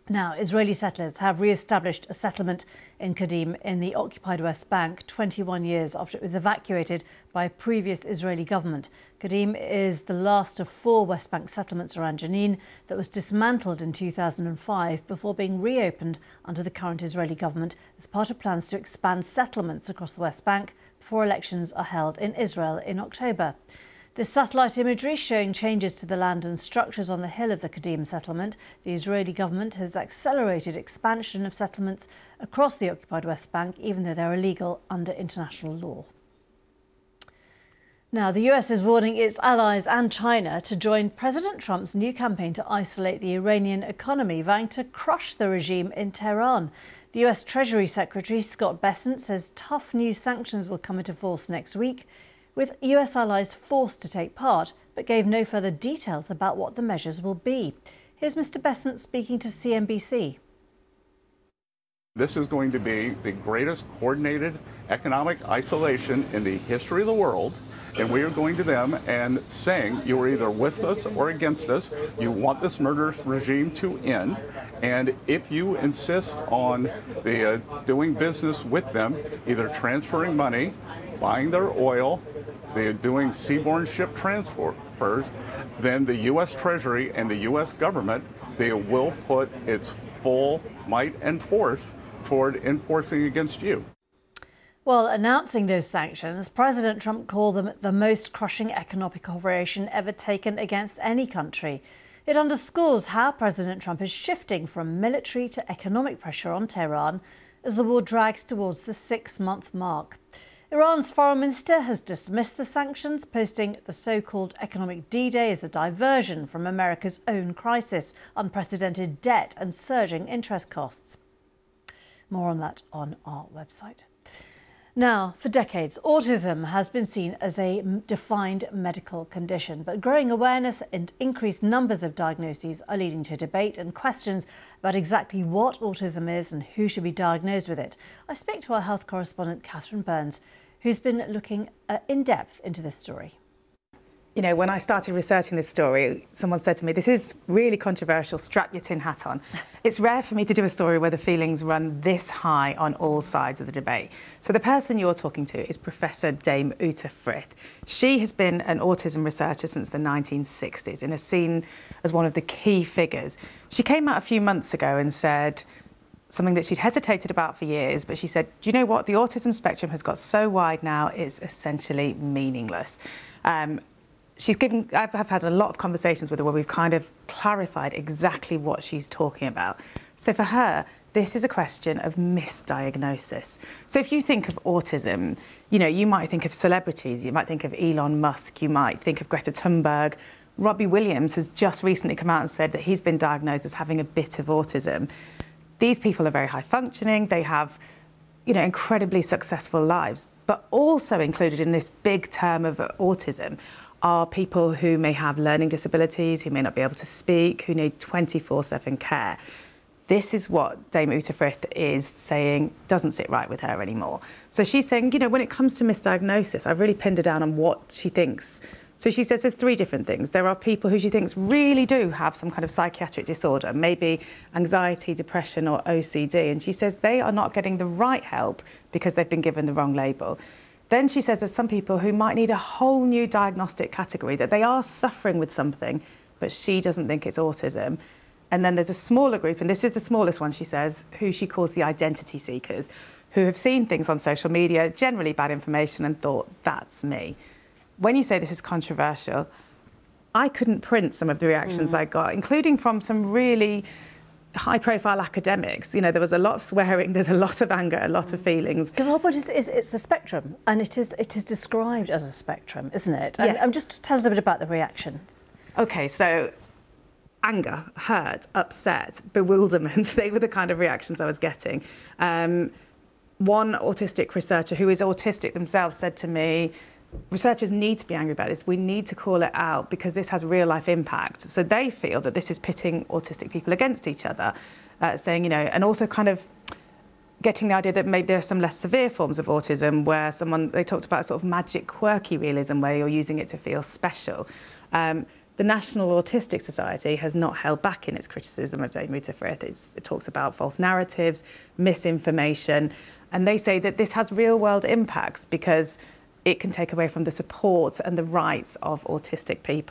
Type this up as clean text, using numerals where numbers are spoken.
Now, Israeli settlers have re-established a settlement in Kadim in the occupied West Bank 21 years after it was evacuated by a previous Israeli government. Kadim is the last of 4 West Bank settlements around Jenin that was dismantled in 2005 before being reopened under the current Israeli government as part of plans to expand settlements across the West Bank before elections are held in Israel in October. This satellite imagery showing changes to the land and structures on the hill of the Kadim settlement. The Israeli government has accelerated expansion of settlements across the occupied West Bank, even though they're illegal under international law. Now, the US is warning its allies and China to join President Trump's new campaign to isolate the Iranian economy, vowing to crush the regime in Tehran. The US Treasury Secretary Scott Bessent says tough new sanctions will come into force next week, with US allies forced to take part, but gave no further details about what the measures will be. Here's Mr. Bessent speaking to CNBC. This is going to be the greatest coordinated economic isolation in the history of the world. And we are going to them and saying, you are either with us or against us. You want this murderous regime to end. And if you insist on doing business with them, either transferring money, buying their oil, they're doing seaborne ship transfers, then the U.S. Treasury and the U.S. government, they will put its full might and force toward enforcing against you. While announcing those sanctions, President Trump called them the most crushing economic operation ever taken against any country. It underscores how President Trump is shifting from military to economic pressure on Tehran as the war drags towards the 6-month mark. Iran's foreign minister has dismissed the sanctions, posting the so-called economic D-Day as a diversion from America's own crisis, unprecedented debt and surging interest costs. More on that on our website. Now, for decades, autism has been seen as a defined medical condition, but growing awareness and increased numbers of diagnoses are leading to debate and questions about exactly what autism is and who should be diagnosed with it. I speak to our health correspondent, Catherine Burns, who's been looking in depth into this story. You know, when I started researching this story, someone said to me, this is really controversial, strap your tin hat on. It's rare for me to do a story where the feelings run this high on all sides of the debate. So the person you're talking to is Professor Dame Ute Frith. She has been an autism researcher since the 1960s and is seen as one of the key figures. She came out a few months ago and said something that she'd hesitated about for years, but she said, do you know what? The autism spectrum has got so wide now, it's essentially meaningless. I've had a lot of conversations with her where we've kind of clarified exactly what she's talking about. So for her, this is a question of misdiagnosis. So if you think of autism, you know, you might think of celebrities, you might think of Elon Musk, you might think of Greta Thunberg. Robbie Williams has just recently come out and said that he's been diagnosed as having a bit of autism. These people are very high functioning, they have, you know, incredibly successful lives, but also included in this big term of autism are people who may have learning disabilities, who may not be able to speak, who need 24/7 care. This is what Dame Ute Frith is saying doesn't sit right with her anymore. So she's saying, you know, when it comes to misdiagnosis, I've really pinned her down on what she thinks. So she says there's 3 different things. There are people who she thinks really do have some kind of psychiatric disorder, maybe anxiety, depression or OCD. And she says they are not getting the right help because they've been given the wrong label. Then she says there's some people who might need a whole new diagnostic category, that they are suffering with something, but she doesn't think it's autism. And then there's a smaller group, and this is the smallest one, she says, who she calls the identity seekers, who have seen things on social media, generally bad information, and thought, that's me. When you say this is controversial, I couldn't print some of the reactions I got, including from some really high-profile academics. You know, there was a lot of swearing, there's a lot of anger, a lot of feelings. Because the whole point is it's a spectrum, and it is described as a spectrum, isn't it? And Yes. just tell us a bit about the reaction. OK, so anger, hurt, upset, bewilderment, they were the kind of reactions I was getting. One autistic researcher who is autistic themselves said to me, researchers need to be angry about this. We need to call it out because this has real life impact. So they feel that this is pitting autistic people against each other, saying, you know, and also kind of getting the idea that maybe there are some less severe forms of autism where they talked about sort of magic quirky realism where you're using it to feel special. The National Autistic Society has not held back in its criticism of Dame Ruta Frith. It talks about false narratives, misinformation, and they say that this has real-world impacts because it can take away from the support and the rights of autistic people.